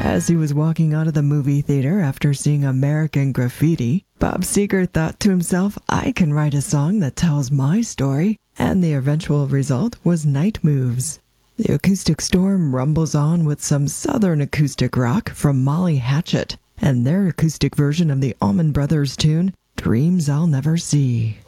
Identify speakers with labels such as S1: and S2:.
S1: As he was walking out of the movie theater after seeing American Graffiti, Bob Seger thought to himself, I can write a song that tells my story, and the eventual result was Night Moves. The Acoustic Storm rumbles on with some southern acoustic rock from Molly Hatchet, and their acoustic version of the Allman Brothers tune, Dreams I'll Never See.